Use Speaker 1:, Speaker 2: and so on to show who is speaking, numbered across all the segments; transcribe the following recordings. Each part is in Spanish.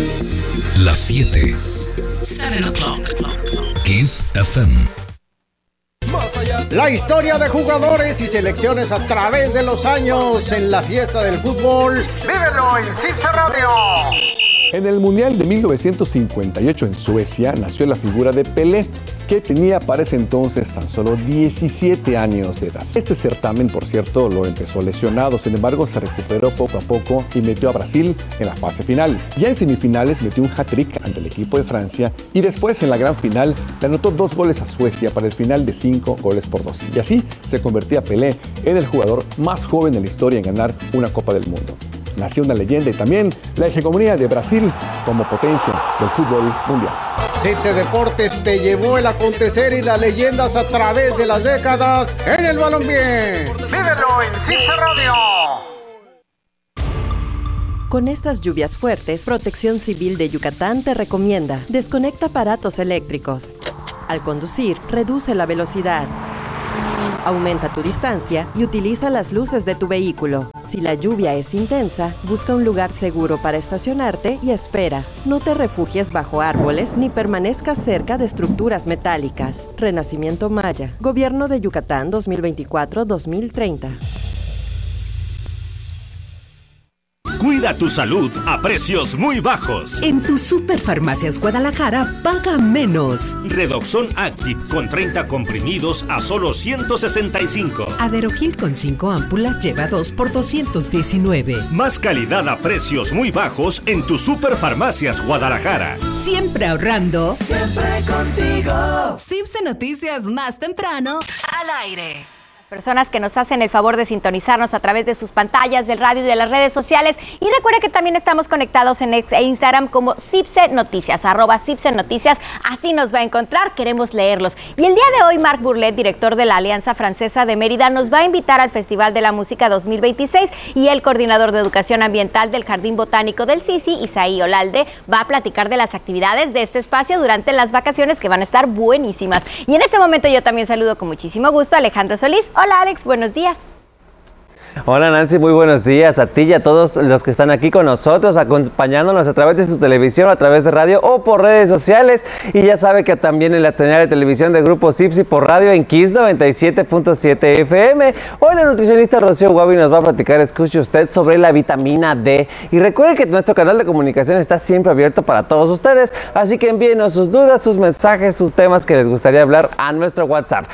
Speaker 1: Las 7.
Speaker 2: 7 o'clock.
Speaker 1: Kiss FM.
Speaker 3: La historia de jugadores y selecciones a través de los años en la fiesta del fútbol. ¡Vívelo en CIPSE Radio!
Speaker 4: En el Mundial de 1958 en Suecia nació la figura de Pelé, que tenía para ese entonces tan solo 17 años de edad. Este certamen, por cierto, lo empezó lesionado, sin embargo se recuperó poco a poco y metió a Brasil en la fase final. Ya en semifinales metió un hat-trick ante el equipo de Francia y después en la gran final le anotó 2 goles a Suecia para el final de 5-2. Y así se convertía Pelé en el jugador más joven de la historia en ganar una Copa del Mundo. Nació una leyenda y también la hegemonía de Brasil como potencia del fútbol mundial.
Speaker 3: CIPSE Deportes te llevó el acontecer y las leyendas a través de las décadas en el balompié. ¡Vívelo en CIPSE Radio!
Speaker 5: Con estas lluvias fuertes, Protección Civil de Yucatán te recomienda: desconecta aparatos eléctricos. Al conducir, reduce la velocidad. Aumenta tu distancia y utiliza las luces de tu vehículo. Si la lluvia es intensa, busca un lugar seguro para estacionarte y espera. No te refugies bajo árboles ni permanezcas cerca de estructuras metálicas. Renacimiento Maya. Gobierno de Yucatán 2024-2030.
Speaker 6: Cuida tu salud a precios muy bajos.
Speaker 7: En tu Superfarmacias Guadalajara, paga menos.
Speaker 6: Redoxon Active con 30 comprimidos a solo 165.
Speaker 7: Aderogil con 5 ámpulas lleva 2 por 219.
Speaker 6: Más calidad a precios muy bajos en tu Superfarmacias Guadalajara.
Speaker 7: Siempre ahorrando.
Speaker 8: Siempre contigo.
Speaker 9: CIPSE Noticias más temprano al aire.
Speaker 10: Personas que nos hacen el favor de sintonizarnos a través de sus pantallas, del radio y de las redes sociales. Y recuerda que también estamos conectados en Instagram como CIPSE Noticias, @CIPSE Noticias. Así nos va a encontrar, queremos leerlos. Y el día de hoy, Marc Bourlet, director de la Alianza Francesa de Mérida, nos va a invitar al Festival de la Música 2026 y el coordinador de Educación Ambiental del Jardín Botánico del Sisi, Isaí Olalde, va a platicar de las actividades de este espacio durante las vacaciones, que van a estar buenísimas. Y en este momento yo también saludo con muchísimo gusto a Alejandro Solís. Hola Alex, buenos días.
Speaker 11: Hola Nancy, muy buenos días a ti y a todos los que están aquí con nosotros, acompañándonos a través de su televisión, a través de radio o por redes sociales. Y ya sabe que también en la señal de televisión del Grupo CIPSE por radio en Kiss 97.7 FM. Hoy la nutricionista Rocío Guavi nos va a platicar, escuche usted, sobre la vitamina D. Y recuerde que nuestro canal de comunicación está siempre abierto para todos ustedes, así que envíenos sus dudas, sus mensajes, sus temas que les gustaría hablar a nuestro WhatsApp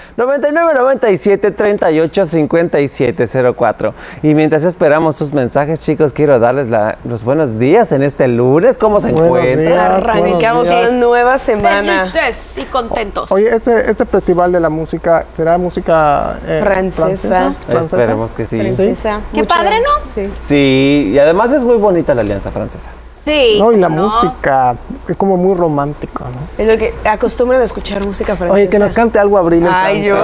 Speaker 11: 9997 38 57 04. Y mientras esperamos sus mensajes, chicos, quiero darles los buenos días en este lunes. ¿Cómo se encuentran?
Speaker 12: Arrancamos una nueva semana.
Speaker 10: Felices y contentos.
Speaker 13: Oye, ese festival de la música, ¿será música
Speaker 12: francesa?
Speaker 11: Esperemos que sí.
Speaker 12: Francesa.
Speaker 10: Qué padre, ¿no?
Speaker 12: Sí.
Speaker 11: Sí, y además es muy bonita la Alianza Francesa.
Speaker 10: Sí.
Speaker 13: No, y la música es como muy romántico, ¿no?
Speaker 12: Es lo que acostumbran a escuchar música francesa.
Speaker 13: Oye, que nos cante algo Abril.
Speaker 12: Ay, yo.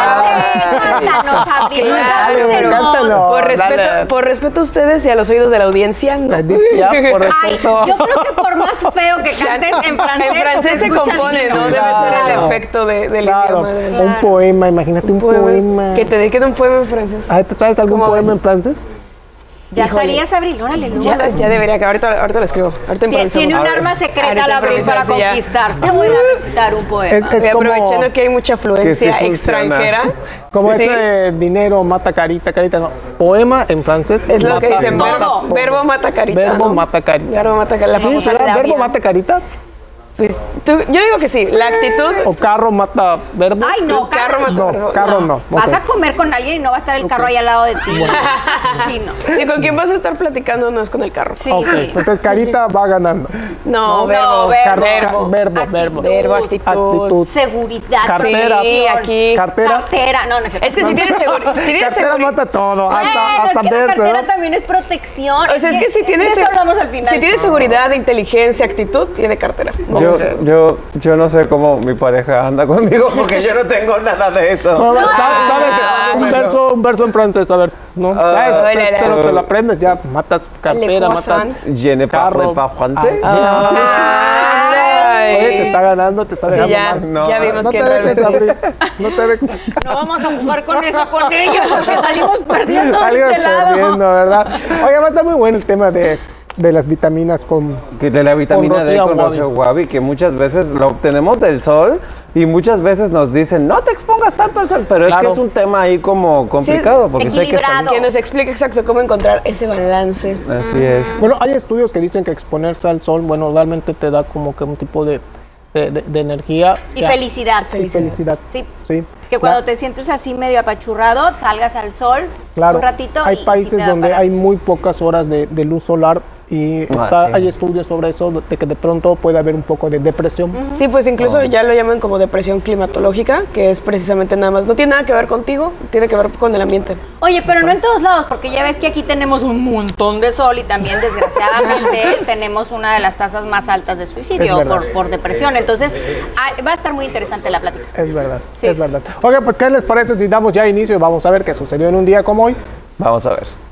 Speaker 10: Cántanos, Abril.
Speaker 13: Cántanos.
Speaker 12: Por respeto a ustedes y a los oídos de la audiencia, no.
Speaker 13: Ya, por respeto.
Speaker 10: Ay, yo creo que por más feo que cantes en francés.
Speaker 12: En francés se compone, ¿no? Debe ser el efecto del idioma.
Speaker 13: Un poema, imagínate un poema.
Speaker 12: Que te dediquen un poema en francés.
Speaker 13: ¿Te sabes algún poema en francés?
Speaker 10: Ya estarías, Abril, órale,
Speaker 12: ya debería, que ahorita lo escribo. Ahorita improvisamos.
Speaker 10: Tiene un arma secreta la Abril para conquistar. Te voy a recitar un poema.
Speaker 12: Y aprovechando que hay mucha afluencia extranjera.
Speaker 13: Como dinero mata carita, no. Poema en francés.
Speaker 12: Es lo que dicen, verbo mata carita.
Speaker 13: Verbo mata carita.
Speaker 12: Verbo mata carita, la famosa labia.
Speaker 13: ¿Verbo mata carita?
Speaker 12: Pues yo digo que sí, la actitud.
Speaker 13: ¿O carro mata verbo?
Speaker 10: Ay, no,
Speaker 12: carro mata verbo.
Speaker 13: Carro no.
Speaker 10: Vas a comer con alguien y no va a estar el carro ahí al lado de ti.
Speaker 12: Sí, no. Si con quien vas a estar platicando no es con el carro.
Speaker 10: Sí,
Speaker 13: sí. Entonces carita va ganando.
Speaker 12: No, verbo, actitud.
Speaker 10: Seguridad.
Speaker 13: Cartera.
Speaker 12: Sí, aquí.
Speaker 13: Cartera.
Speaker 10: No es cierto.
Speaker 12: Es que si tienes seguridad.
Speaker 13: Cartera mata todo. Hasta
Speaker 10: es que
Speaker 13: verse,
Speaker 10: la cartera
Speaker 13: ¿no?
Speaker 10: también es protección.
Speaker 12: O sea, es que si tienes.
Speaker 10: Eso hablamos al final.
Speaker 12: Si tienes seguridad, inteligencia, actitud, tiene cartera.
Speaker 11: Yo no sé cómo mi pareja anda conmigo porque yo no tengo nada de eso.
Speaker 13: ¿Sabes? Un verso en francés, a ver. ¿No? ¿Sabes? Pero te lo aprendes, ya matas cartera, matas
Speaker 11: Je ne parle pas français.
Speaker 13: Oye, te está ganando dejando
Speaker 12: mal. Ya vimos que
Speaker 13: te dejes abrir. No
Speaker 10: vamos a jugar con eso con ellos porque salimos perdiendo de este lado.
Speaker 13: Perdiendo, ¿verdad? Oye, va a estar muy bueno el tema de de las vitaminas
Speaker 11: de la vitamina D con rocío Wabi, que muchas veces lo obtenemos del sol y muchas veces nos dicen no te expongas tanto al sol, pero claro, es que es un tema ahí como complicado, porque
Speaker 12: equilibrado. Que nos explique exacto cómo encontrar ese balance.
Speaker 11: Así es.
Speaker 13: Bueno, hay estudios que dicen que exponerse al sol, bueno, realmente te da como que un tipo de energía.
Speaker 10: Y felicidad.
Speaker 13: Felicidad.
Speaker 10: Sí. Que cuando te sientes así medio apachurrado, salgas al sol un ratito.
Speaker 13: Hay países donde hay muy pocas horas de luz solar y hay estudios sobre eso, de que de pronto puede haber un poco de depresión.
Speaker 12: Sí, pues incluso ya lo llaman como depresión climatológica, que es precisamente nada más, no tiene nada que ver contigo, tiene que ver con el ambiente.
Speaker 10: Oye, pero no en todos lados, porque ya ves que aquí tenemos un montón de sol y también desgraciadamente tenemos una de las tasas más altas de suicidio por depresión, entonces va a estar muy interesante la plática.
Speaker 13: Es verdad, es verdad. Oigan, pues ¿qué les parece si damos ya inicio y vamos a ver qué sucedió en un día como hoy?
Speaker 11: Vamos a ver.